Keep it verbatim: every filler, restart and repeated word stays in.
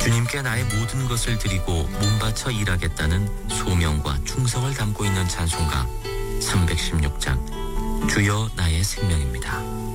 주님께 나의 모든 것을 드리고 몸바쳐 일하겠다는 소명과 충성을 담고 있는 찬송가 삼백십육 장 주여 나의 생명입니다.